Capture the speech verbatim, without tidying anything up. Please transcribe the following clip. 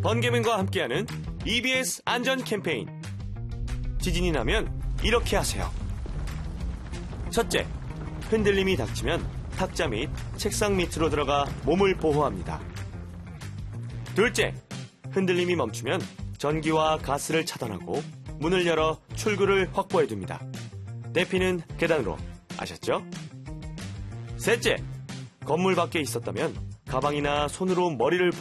번개맨과 함께하는 이비에스 안전 캠페인. 지진이 나면 이렇게 하세요. 첫째, 흔들림이 닥치면 탁자 및 책상 밑으로 들어가 몸을 보호합니다. 둘째, 흔들림이 멈추면 전기와 가스를 차단하고 문을 열어 출구를 확보해둡니다. 대피는 계단으로. 아셨죠? 셋째, 건물 밖에 있었다면 가방이나 손으로 머리를